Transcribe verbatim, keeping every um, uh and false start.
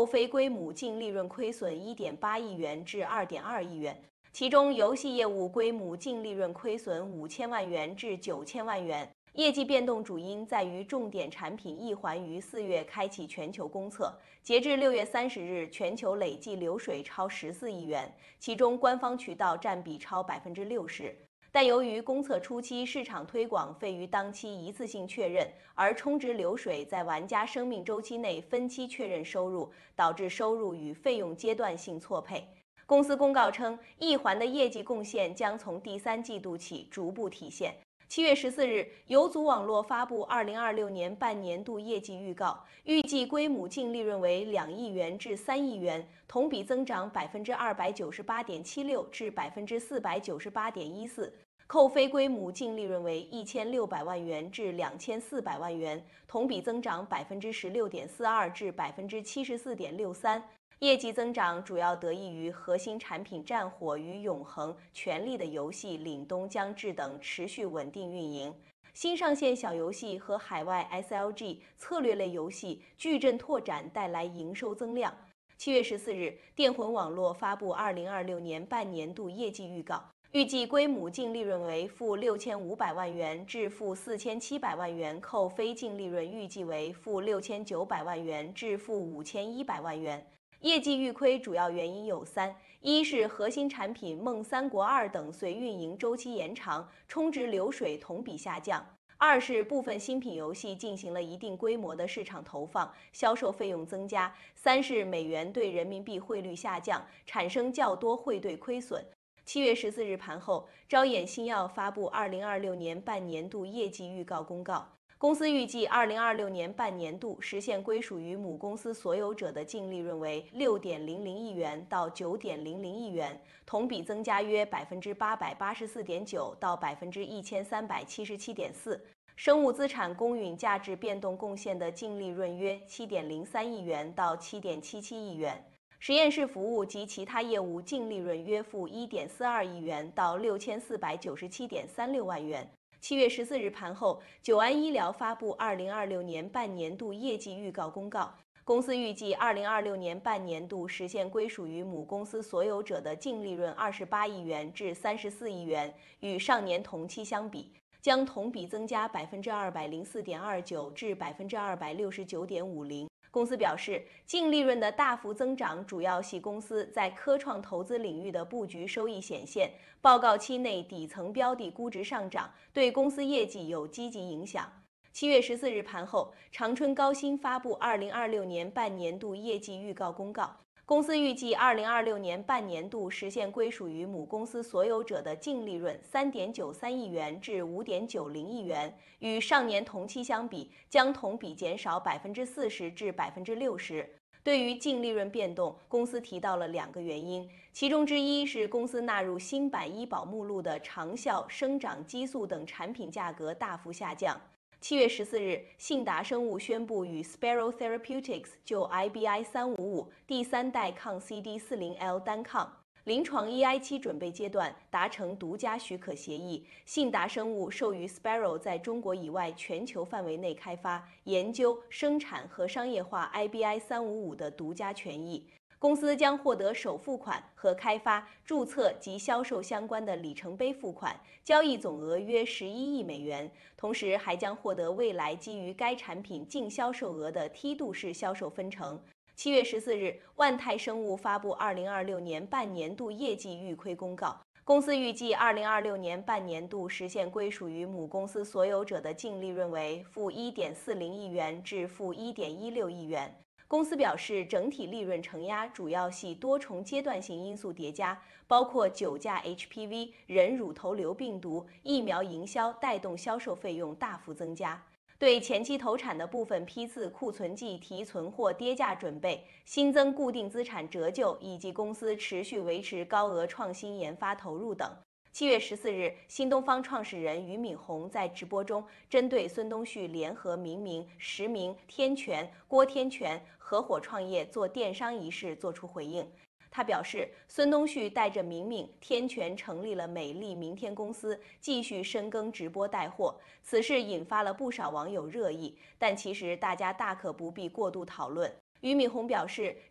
扣非归母净利润亏损 一点八亿元至 二点二亿元，其中游戏业务归母净利润亏损五千万元至九千万元。业绩变动主因在于重点产品一环于四月开启全球公测，截至六月三十日，全球累计流水超十四亿元，其中官方渠道占比超百分之六十。但由于公测初期市场推广费于当期一次性确认，而充值流水在玩家生命周期内分期确认收入，导致收入与费用阶段性错配。公司公告称，一环的业绩贡献将从第三季度起逐步体现。七月十四日，游族网络发布二零二六年半年度业绩预告，预计归母净利润为两亿元至三亿元，同比增长百分之二百九十八点七六至百分之四百九十八点一四。扣非归母净利润为一千六百万元至两千四百万元，同比增长百分之十六点四二至百分之七十四点六三。业绩增长主要得益于核心产品《战火》与《永恒》、《权力的游戏》、《凛冬将至等持续稳定运营，新上线小游戏和海外 S L G 策略类游戏矩阵拓展带来营收增量。七月十四日，电魂网络发布二零二六年半年度业绩预告，预计归母净利润为负六千五百万元至负四千七百万元，扣非净利润预计为负六千九百万元至负五千一百万元。业绩预亏主要原因有三：一是核心产品《梦三国二》等随运营周期延长，充值流水同比下降；二是部分新品游戏进行了一定规模的市场投放，销售费用增加；三是美元对人民币汇率下降，产生较多汇兑亏损。七月十四日盘后，招眼新药发布二零二六年半年度业绩预告公告。公司预计二零二六年半年度实现归属于母公司所有者的净利润为六点零零亿元到九点零零亿元，同比增加约百分之八百八十四点九到百分之一千三百七十七点四。生物资产公允价值变动贡献的净利润约七点零三亿元到七点七七亿元。实验室服务及其他业务净利润约负一点四二亿元到六千四百九十七点三六万元。七月十四日盘后，久安医疗发布二零二六年半年度业绩预告公告。公司预计二零二六年半年度实现归属于母公司所有者的净利润二十八亿元至三十四亿元，与上年同期相比，将同比增加百分之二百零四点二九至百分之二百六十九点五零。公司表示，净利润的大幅增长主要系公司在科创投资领域的布局收益显现，报告期内底层标的估值上涨，对公司业绩有积极影响。七月十四日盘后，长春高新发布二零二六年半年度业绩预告公告。公司预计二零二六年半年度实现归属于母公司所有者的净利润三点九三亿元至五点九零亿元，与上年同期相比，将同比减少百分之四十至百分之六十。对于净利润变动，公司提到了两个原因，其中之一是公司纳入新版医保目录的长效、生长激素等产品价格大幅下降。七月十四日，信达生物宣布与 Sparrow Therapeutics 就 I B I 三五五第三代抗 C D 四十 L 单抗临床 E I 期准备阶段达成独家许可协议，信达生物授予 Sparrow 在中国以外全球范围内开发、研究、生产和商业化 I B I 三五五的独家权益。公司将获得首付款和开发、注册及销售相关的里程碑付款，交易总额约十一亿美元，同时还将获得未来基于该产品净销售额的梯度式销售分成。七月十四日，万泰生物发布二零二六年半年度业绩预亏公告。公司预计二零二六年半年度实现归属于母公司所有者的净利润为负一点四零亿元至负一点一六亿元。公司表示，整体利润承压主要系多重阶段性因素叠加，包括酒驾 H P V、人乳头瘤病毒、疫苗营销带动销售费用大幅增加。对前期投产的部分批次库存计提存或跌价准备、新增固定资产折旧以及公司持续维持高额创新研发投入等。七月十四日，新东方创始人俞敏洪在直播中针对孙东旭联合明明、实名、天全、郭天全合伙创业做电商一事作出回应。他表示，孙东旭带着明明、天全成立了美丽明天公司，继续深耕直播带货。此事引发了不少网友热议，但其实大家大可不必过度讨论。俞敏洪表示，